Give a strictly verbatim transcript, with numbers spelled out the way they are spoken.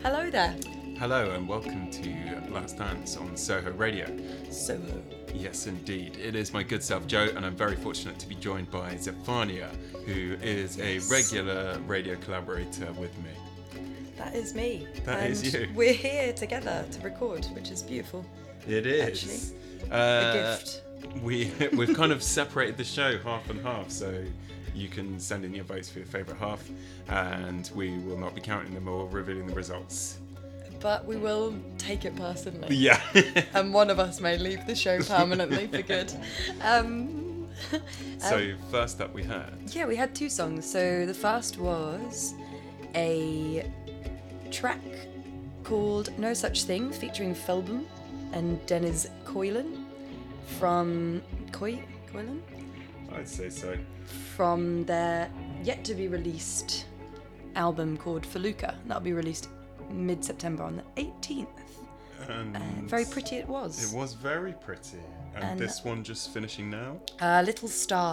Hello there. Hello and welcome to Last Dance on Soho Radio. Soho. Yes, indeed. It is my good self, Joe, and I'm very fortunate to be joined by Zephania, who is Yes. a regular radio collaborator with me. That is me. That and is you. We're here together to record, which is beautiful. It is. Actually. Uh, A gift. We, we've kind of separated the show half and half, so you can send in your votes for your favourite half, and we will not be counting them or revealing the results. But we will take it personally. Yeah. And one of us may leave the show permanently for good. Um, So um, first up we had... yeah, we had two songs. So the first was a track called No Such Thing featuring Felbum and Dennis Coylan from Coy Coylan I'd say so. from their yet to be released album called Feluca. That'll be released mid-September on the eighteenth. And Uh, very pretty it was. It was very pretty. And, And- this one just finishing now? Uh, Little Star